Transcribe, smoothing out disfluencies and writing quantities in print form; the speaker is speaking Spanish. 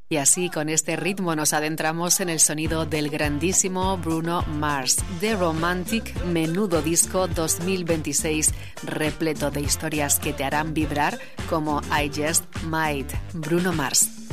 Y así, con este ritmo, nos adentramos en el sonido del grandísimo Bruno Mars, The Romantic, menudo disco 2026, repleto de historias que te harán vibrar como I Just Might. Bruno Mars.